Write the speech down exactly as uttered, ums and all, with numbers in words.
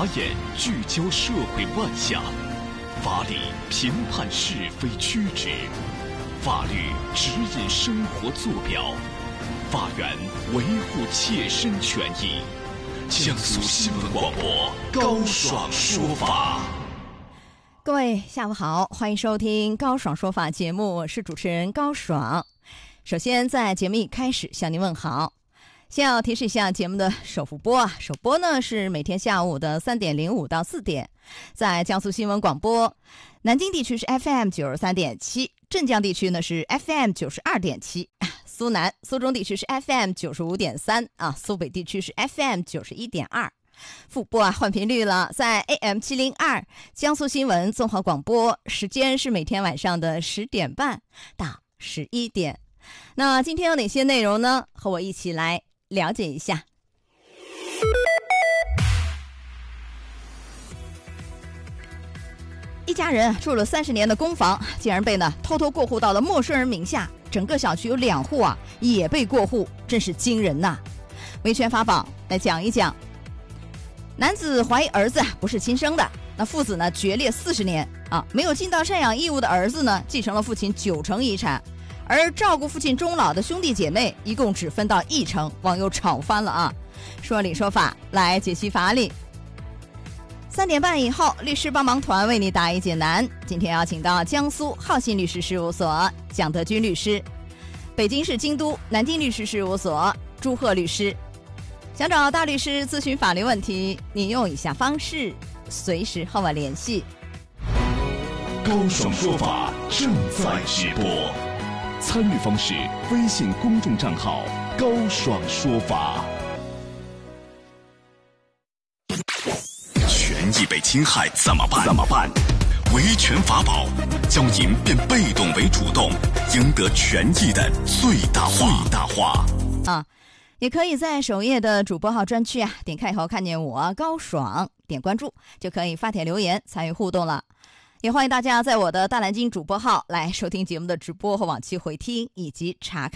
法眼聚焦社会万象，法理评判是非曲直，法律指引生活坐标，法源维护切身权益。江苏新闻广播高爽说法。 各位下午好，欢迎收听高爽说法节目，我是主持人高爽。首先在节目一开始向您问好，先要提示一下节目的首复播啊，首播呢是每天下午的三点零五到四点，在江苏新闻广播，南京地区是 F M 九十三点七，镇江地区呢是 F M 九十二点七，苏南苏中地区是 F M 九十五点三啊，苏北地区是 F M 九十一点二。复播啊，换频率了，在 A M 七零二江苏新闻综合广播，时间是每天晚上的十点半到十一点。那今天有哪些内容呢？和我一起来了解一下。一家人住了三十年的公房，竟然被呢偷偷过户到了陌生人名下，整个小区有两户啊也被过户，真是惊人呐！维权法宝来讲一讲。男子怀疑儿子不是亲生的，那父子呢决裂四十年啊，没有尽到赡养义务的儿子呢继承了父亲九成遗产，而照顾父亲终老的兄弟姐妹一共只分到一成，网友吵翻了啊！说理说法来解析法理。三点半以后，律师帮忙团为你答疑解难。今天要请到江苏浩信律师事务所蒋德军律师，北京市京都南京律师事务所朱鹤律师。想找大律师咨询法律问题，您用以下方式随时和我联系。 高爽说法正在直播，参与方式：微信公众账号高爽说法。权益被侵害怎么办？怎么办？维权法宝教您变被动为主动，赢得权益的最大化。最大化啊！也可以在首页的主播号专区啊，点开以后看见我高爽，点关注就可以发帖留言参与互动了。也欢迎大家在我的大南京主播号来收听节目的直播和往期回听以及查看